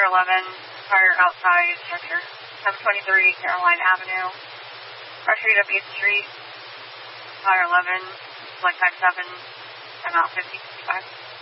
Fire 11, fire outside structure, 723 Caroline Avenue, Street up 8th Street, Fire 11, Flight 57, I'm out 5055.